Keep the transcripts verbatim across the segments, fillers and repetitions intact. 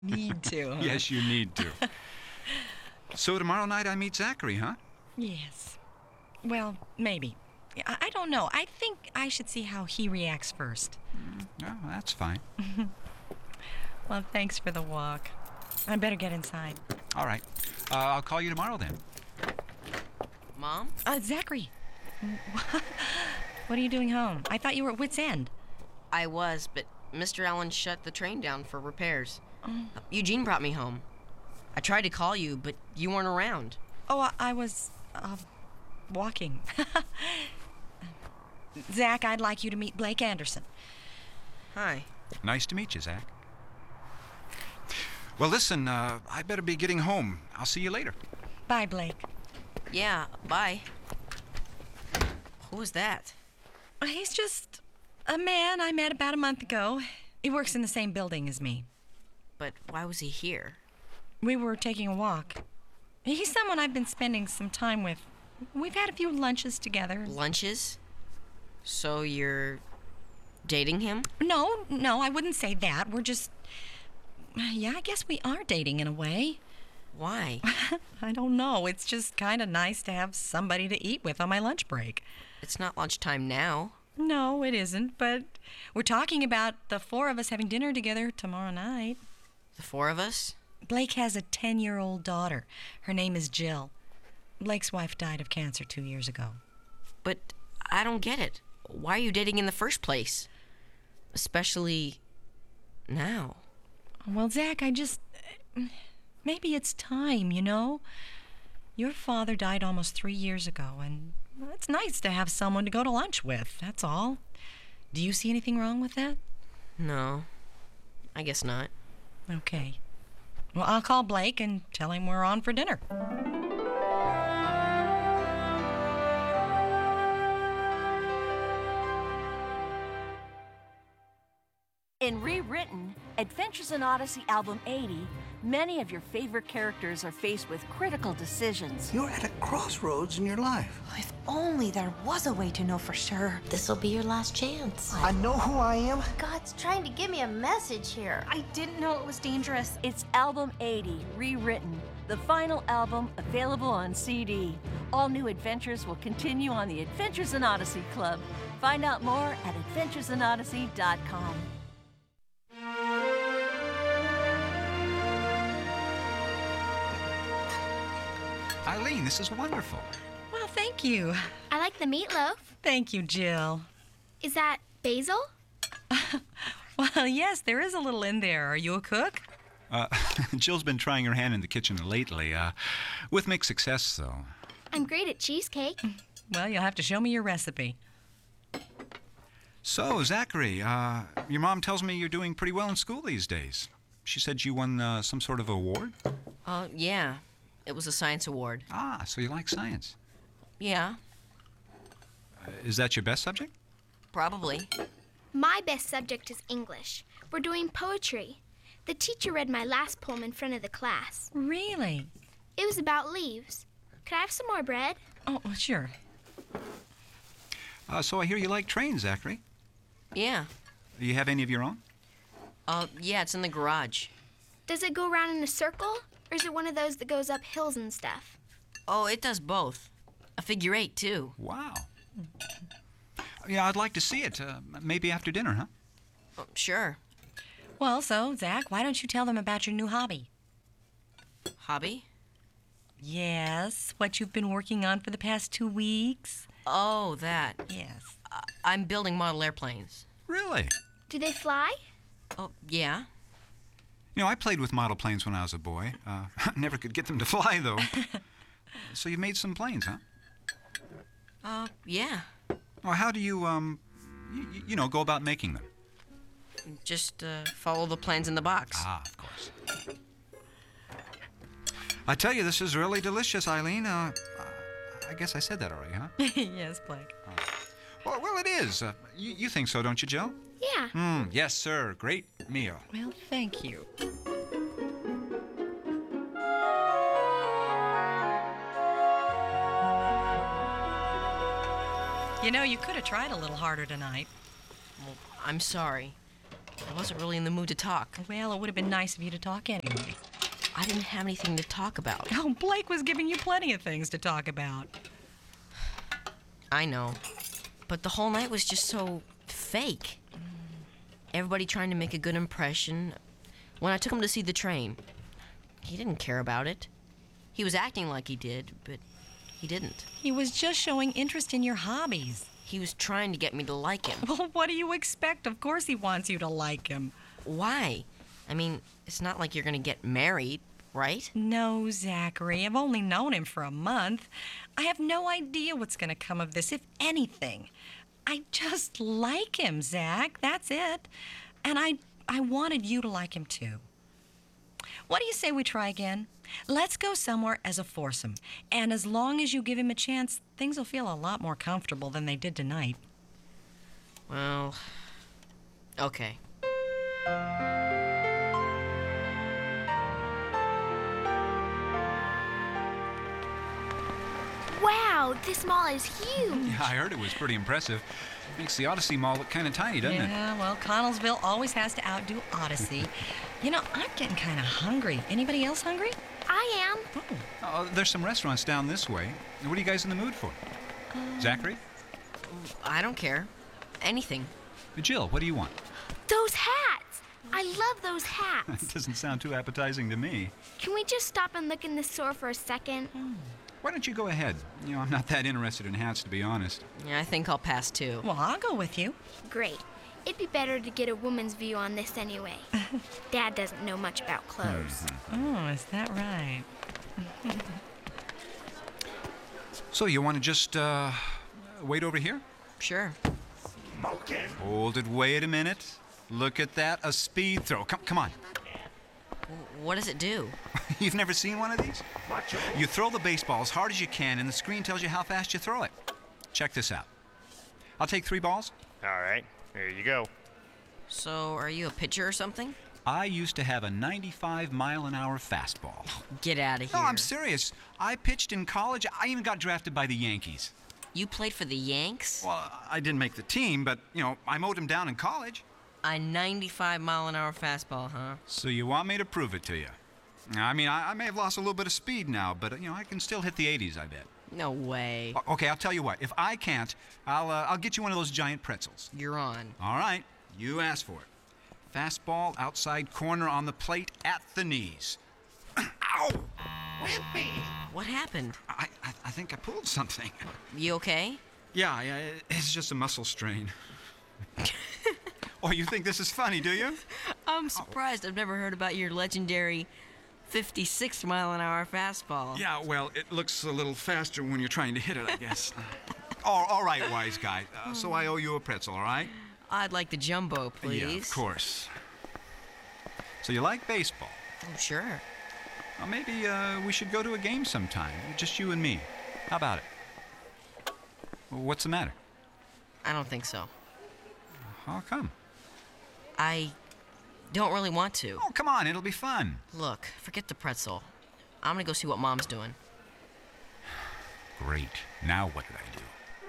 Need to, huh? Yes, you need to. So tomorrow night I meet Zachary, huh? Yes. Well, maybe. I, I don't know. I think I should see how he reacts first. Oh, that's fine. Well, thanks for the walk. I better get inside. All right. Uh, I'll call you tomorrow then. Mom? Uh, Zachary. What are you doing home? I thought you were at Wits End. I was, but Mister Allen shut the train down for repairs. Oh. Uh, Eugene brought me home. I tried to call you, but you weren't around. Oh, I, I was, uh, walking. Zach, I'd like you to meet Blake Anderson. Hi. Nice to meet you, Zach. Well, listen, uh, I better be getting home. I'll see you later. Bye, Blake. Yeah, bye. Who was that? He's just a man I met about a month ago. He works in the same building as me. But why was he here? We were taking a walk. He's someone I've been spending some time with. We've had a few lunches together. Lunches? So you're dating him? No, no, I wouldn't say that. We're just... Yeah, I guess we are dating in a way. Why? I don't know. It's just kind of nice to have somebody to eat with on my lunch break. It's not lunchtime now. No, it isn't, but we're talking about the four of us having dinner together tomorrow night. The four of us? Blake has a ten-year-old daughter. Her name is Jill. Blake's wife died of cancer two years ago. But I don't get it. Why are you dating in the first place? Especially now. Well, Zach, I just... Maybe it's time, you know? Your father died almost three years ago, and well, it's nice to have someone to go to lunch with, that's all. Do you see anything wrong with that? No, I guess not. Okay. Well, I'll call Blake and tell him we're on for dinner. In Rewritten, Adventures in Odyssey Album eighty, many of your favorite characters are faced with critical decisions. You're at a crossroads in your life. If only there was a way to know for sure. This'll be your last chance. I know who I am. God's trying to give me a message here. I didn't know it was dangerous. It's Album eighty, Rewritten, the final album available on C D. All new adventures will continue on the Adventures in Odyssey Club. Find out more at adventures in odyssey dot com. Eileen, this is wonderful. Well, thank you. I like the meatloaf. Thank you, Jill. Is that basil? Well, yes, there is a little in there. Are you a cook? Uh, Jill's been trying her hand in the kitchen lately, uh, with mixed success, though. I'm great at cheesecake. Well, you'll have to show me your recipe. So, Zachary, uh, your mom tells me you're doing pretty well in school these days. She said you won uh, some sort of award? Uh, yeah. It was a science award. Ah, so you like science. Yeah, Uh, is that your best subject? probably. My best subject is English. We're doing poetry. The teacher read my last poem in front of the class. Really? It was about leaves. Could I have some more bread? Oh, well, sure. Uh, so I hear you like trains, Zachary. Yeah. Do you have any of your own? Uh, yeah, it's in the garage. Does it go around in a circle? Or is it one of those that goes up hills and stuff? Oh, it does both. A figure eight, too. Wow. Yeah, I'd like to see it. Uh, maybe after dinner, huh? Oh, sure. Well, so, Zach, why don't you tell them about your new hobby? Hobby? Yes, what you've been working on for the past two weeks. Oh, that. Yes. Uh, I'm building model airplanes. Really? Do they fly? Oh, yeah. You know, I played with model planes when I was a boy. Uh, never could get them to fly, though. So you made some planes, huh? Uh, yeah. Well, how do you, um, you, you know, go about making them? Just, uh, follow the plans in the box. Ah, of course. I tell you, this is really delicious, Eileen. Uh, I guess I said that already, huh? Yes, Blake. Well, well, it is. Uh, you, you think so, don't you, Jill? Yeah. Hmm, yes, sir. Great meal. Well, thank you. You know, you could have tried a little harder tonight. Well, I'm sorry. I wasn't really in the mood to talk. Well, it would have been nice of you to talk anyway. I didn't have anything to talk about. Oh, Blake was giving you plenty of things to talk about. I know. But the whole night was just so fake. Everybody trying to make a good impression. When I took him to see the train, he didn't care about it. He was acting like he did, but he didn't. He was just showing interest in your hobbies. He was trying to get me to like him. Well, what do you expect? Of course he wants you to like him. Why? I mean, it's not like you're gonna get married, right? No, Zachary. I've only known him for a month. I have no idea what's going to come of this, if anything. I just like him, Zach. That's it. And I, I wanted you to like him, too. What do you say we try again? Let's go somewhere as a foursome. And as long as you give him a chance, things will feel a lot more comfortable than they did tonight. Well, okay. Wow, this mall is huge. Yeah, I heard it was pretty impressive. Makes the Odyssey Mall look kind of tiny, doesn't it? Yeah, well, Connellsville always has to outdo Odyssey. You know, I'm getting kind of hungry. Anybody else hungry? I am. Oh. Oh, there's some restaurants down this way. What are you guys in the mood for? Zachary? I don't care. Anything. Jill, what do you want? Those hats. I love those hats. It doesn't sound too appetizing to me. Can we just stop and look in the store for a second? Why don't you go ahead? You know, I'm not that interested in hats, to be honest. Yeah, I think I'll pass too. Well, I'll go with you. Great. It'd be better to get a woman's view on this anyway. Dad doesn't know much about clothes. Oh, is that right? So you want to just, uh, wait over here? Sure. Hold it, wait a minute. Look at that, a speed throw. Come, come on. What does it do? You've never seen one of these? You throw the baseball as hard as you can, and the screen tells you how fast you throw it. Check this out. I'll take three balls. All right, here you go. So, are you a pitcher or something? I used to have a ninety-five mile an hour fastball. Get out of here. No, I'm serious. I pitched in college. I even got drafted by the Yankees. You played for the Yanks? Well, I didn't make the team, but, you know, I mowed them down in college. A ninety-five mile an hour fastball, huh? So you want me to prove it to you? I mean, I, I may have lost a little bit of speed now, but, you know, I can still hit the eighties, I bet. No way. O- Okay, I'll tell you what. If I can't, I'll, uh, I'll get you one of those giant pretzels. You're on. All right, you asked for it. Fastball, outside corner on the plate, at the knees. Ow! What happened? I, I, I think I pulled something. You okay? Yeah, yeah, it's just a muscle strain. Oh, you think this is funny, do you? I'm surprised. I've never heard about your legendary fifty-six mile an hour fastball. Yeah, well, it looks a little faster when you're trying to hit it, I guess. all, all right, wise guy. Uh, so I owe you a pretzel, all right? I'd like the jumbo, please. Yeah, of course. So you like baseball? Oh, sure. Well, maybe uh, we should go to a game sometime. Just you and me. How about it? Well, what's the matter? I don't think so. How come? I don't really want to. Oh, come on. It'll be fun. Look, forget the pretzel. I'm gonna go see what Mom's doing. Great. Now what did I do?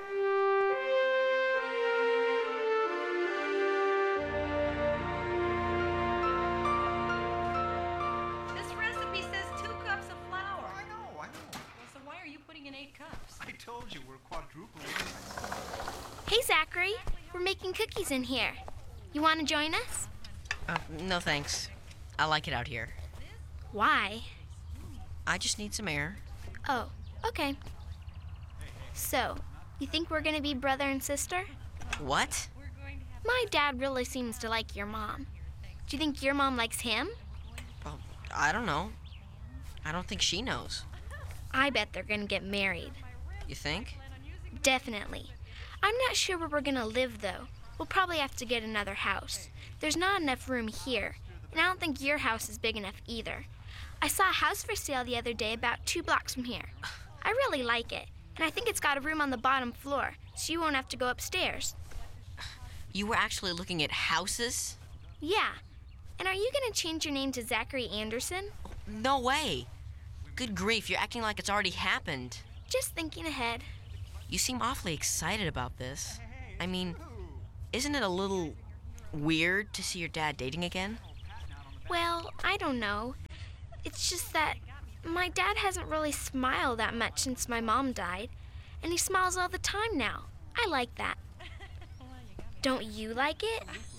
This recipe says two cups of flour. I know, I know. Well, so why are you putting in eight cups? I told you we're quadruple. Hey, Zachary. We're making cookies in here. You want to join us? Uh, no thanks. I like it out here. Why? I just need some air. Oh, okay. So, you think we're gonna be brother and sister? What? My dad really seems to like your mom. Do you think your mom likes him? Well, I don't know. I don't think she knows. I bet they're gonna get married. You think? Definitely. I'm not sure where we're gonna live, though. We'll probably have to get another house. There's not enough room here, and I don't think your house is big enough either. I saw a house for sale the other day about two blocks from here. I really like it, and I think it's got a room on the bottom floor, so you won't have to go upstairs. You were actually looking at houses? Yeah. And are you gonna change your name to Zachary Anderson? No way. Good grief, you're acting like it's already happened. Just thinking ahead. You seem awfully excited about this. I mean, isn't it a little weird to see your dad dating again? Well, I don't know. It's just that my dad hasn't really smiled that much since my mom died, and he smiles all the time now. I like that. Don't you like it?